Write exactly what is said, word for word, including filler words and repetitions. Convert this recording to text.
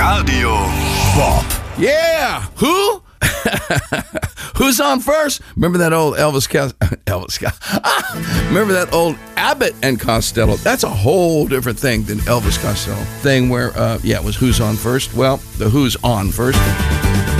Radio Bob. Yeah, who? Who's on first? Remember that old Elvis Costello? Elvis Costello. Remember that old Abbott and Costello? That's a whole different thing than Elvis Costello thing where, uh, yeah, it was who's on first. Well, the who's on first.